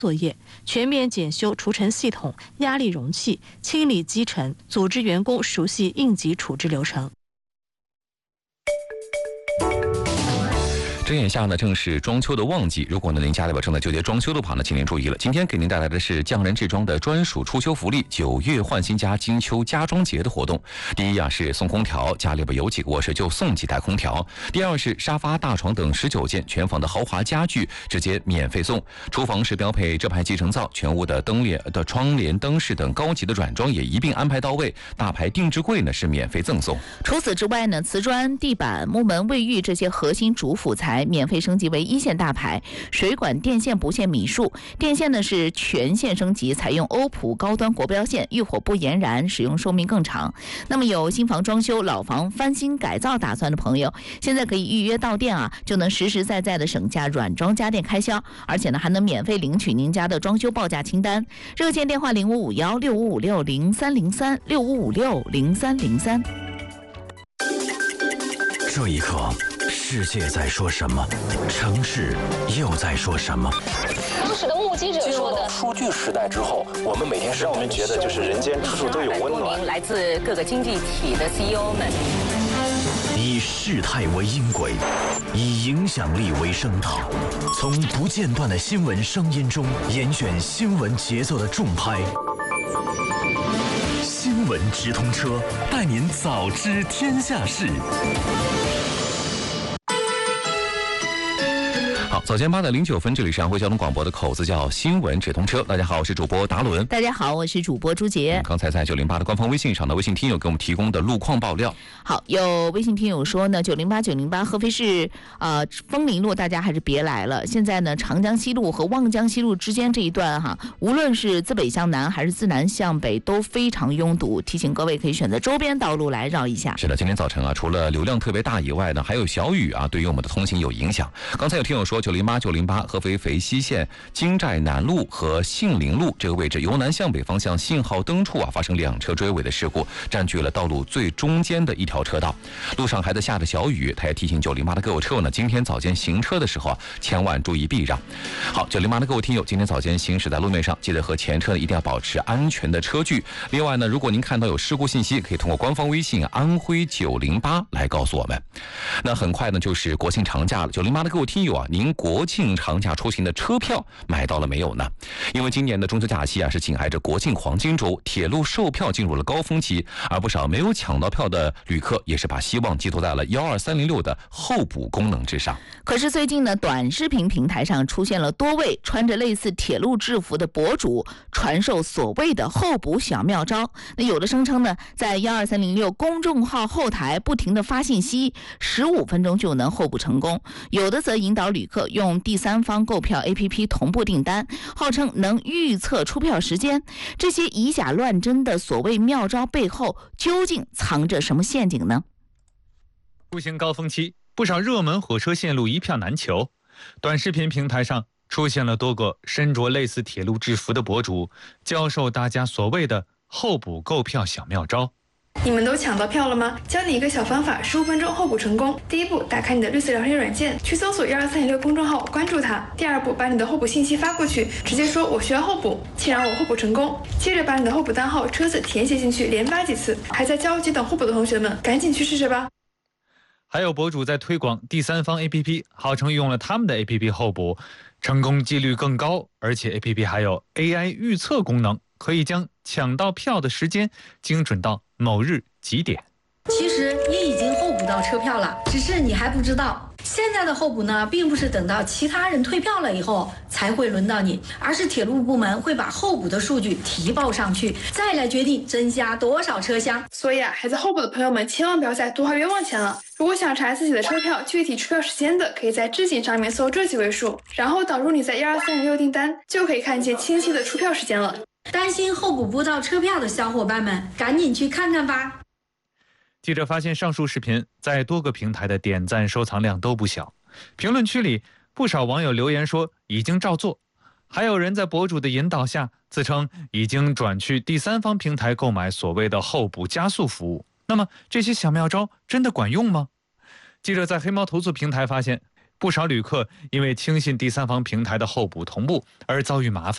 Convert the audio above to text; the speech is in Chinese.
作业，全面检修除尘系统、压力容器，清理积尘，组织员工熟悉应急处置流程。 睁眼下呢，正是装修的旺季。如果呢您家里边正在纠结装修的话呢，请您注意了。今天给您带来的是匠人制装的专属初秋福利，9月换新家金秋家装节的活动。第一是送空调，家里边有几个卧室就送几台空调。第二是沙发、大床等19件全房的豪华家具直接免费送。厨房是标配浙牌集成灶，全屋的窗帘、灯饰等高级的软装也一并安排到位。大牌定制柜呢是免费赠送。 除此之外呢，瓷砖、地板、木门、卫浴这些核心主辅材免费升级为1线大牌，水管、电线不限米数，电线呢是全线升级，采用欧普高端国标线，遇火不延燃，使用寿命更长。那么有新房装修、老房翻新改造打算的朋友，现在可以预约到店就能实实在在的省下软装家电开销，而且呢还能免费领取您家的装修报价清单。热线电话05516560030365560303。 这一刻，世界在说什么？城市又在说什么？ 当时的目击者说的， 数据时代之后，我们每天让我们觉得就是人间处处都有温暖。 来自各个经济体的 CEO 们， 以事态为音轨，以影响力为声道，从不间断的新闻声音中严选新闻节奏的重拍。新闻直通车，带您早知天下事。 好，早间8点09分，这里是安徽交通广播的口子叫新闻直通车。大家好，我是主播达伦。 大家好，我是主播朱杰。 刚才在908的官方微信上的微信听友给我们提供的路况爆料。 好，有微信听友说呢，908合肥市枫林路大家还是别来了。现在呢，长江西路和望江西路之间这一段无论是自北向南还是自南向北都非常拥堵，提醒各位可以选择周边道路来绕一下。 是的，今天早晨除了流量特别大以外呢，还有小雨对于我们的通行有影响。刚才有听友说908合肥肥西线金寨南路和杏林路这个位置由南向北方向信号灯处发生2车追尾的事故，占据了道路最中间的一条车道。路上还在下着小雨，他也提醒908的各位车友呢，今天早间行车的时候千万注意避让。好，908的各位听友，今天早间行驶在路面上，记得和前车呢一定要保持安全的车距。另外呢，如果您看到有事故信息，可以通过官方微信安徽908来告诉我们。那很快呢就是国庆长假了，908的各位听友您国庆长假出行的车票买到了没有呢？因为今年的中秋假期是紧挨着国庆黄金周，铁路售票进入了高峰期，而不少没有抢到票的旅客也是把希望寄托在了12306的候补功能之上。 可是最近呢，短视频平台上出现了多位穿着类似铁路制服的博主，传授所谓的候补小妙招。那有的声称呢，在12306公众号后台不停的发信息，15分钟就能候补成功；有的则引导旅客用第三方购票 APP 同步订单，号称能预测出票时间。这些以假乱真的所谓妙招背后，究竟藏着什么陷阱呢？ 出行高峰期，不少热门火车线路一票难求。短视频平台上出现了多个身着类似铁路制服的博主，教授大家所谓的候补购票小妙招。 你们都抢到票了吗？教你一个小方法，15分钟候补成功。第一步，打开你的绿色聊天软件，去搜索12306公众号，关注它。第二步，把你的候补信息发过去，直接说我需要候补，请让我候补成功。接着把你的候补单号、车子填写进去，连发几次。还在焦急等候补的同学们，赶紧去试试吧。 还有博主在推广第三方 APP， 号称用了他们的 APP 候补，成功几率更高，而且 APP 还有 AI 预测功能，可以将抢到票的时间精准到某日几点。 其实你已经候补到车票了，只是你还不知道。现在的候补呢，并不是等到其他人退票了以后才会轮到你，而是铁路部门会把候补的数据提报上去，再来决定增加多少车厢。 所以还在候补的朋友们，千万不要再多花冤枉钱了。如果想查自己的车票具体出票时间的，可以在置顶上面搜这几位数，然后导入你在12306订单，就可以看见清晰的出票时间了。 担心候补不到车票的小伙伴们，赶紧去看看吧。 记者发现上述视频在多个平台的点赞收藏量都不小，评论区里不少网友留言说已经照做，还有人在博主的引导下自称已经转去第三方平台购买所谓的候补加速服务。那么这些小妙招真的管用吗？记者在黑猫投诉平台发现，不少旅客因为轻信第三方平台的候补同步而遭遇麻烦。